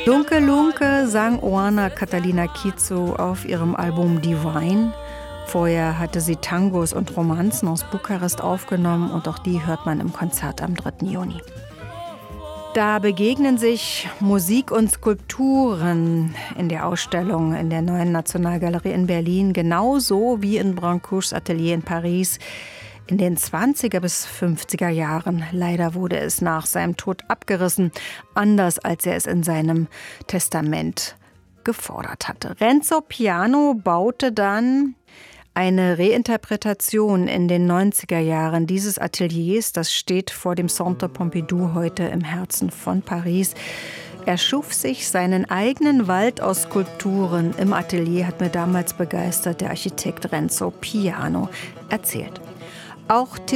Dunke Lunke sang Oana Catalina Chizo auf ihrem Album Divine. Vorher hatte sie Tangos und Romanzen aus Bukarest aufgenommen und auch die hört man im Konzert am 3. Juni. Da begegnen sich Musik und Skulpturen in der Ausstellung in der Neuen Nationalgalerie in Berlin, genauso wie in Brancuses Atelier in Paris in den 20er bis 50er Jahren. Leider wurde es nach seinem Tod abgerissen, anders als er es in seinem Testament gefordert hatte. Renzo Piano baute dann eine Reinterpretation in den 90er Jahren dieses Ateliers. Das steht vor dem Centre Pompidou heute im Herzen von Paris. Er schuf sich seinen eigenen Wald aus Skulpturen im Atelier, hat mir damals begeistert der Architekt Renzo Piano erzählt. Auch